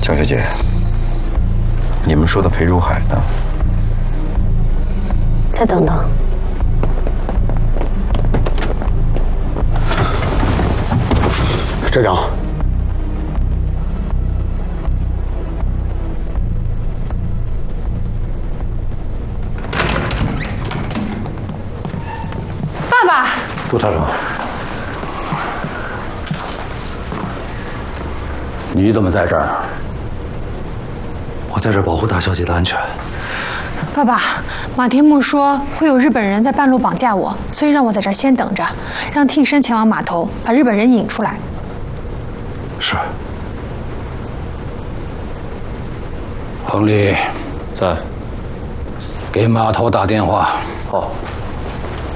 江师姐，你们说的裴如海呢？ 再等等。 站长， 爸爸， 杜站长，你怎么在这儿？ 我在这儿保护大小姐的安全。 爸爸，马天木说会有日本人在半路绑架我，所以让我在这儿先等着，让替身前往码头把日本人引出来。 是。 亨利， 在。 给码头打电话。 好。